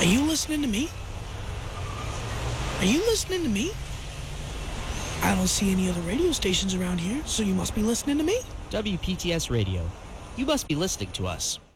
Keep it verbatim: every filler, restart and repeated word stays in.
Are you listening to me? Are you listening to me? I don't see any other radio stations around here, so you must be listening to me. W P T S Radio. You must be listening to us.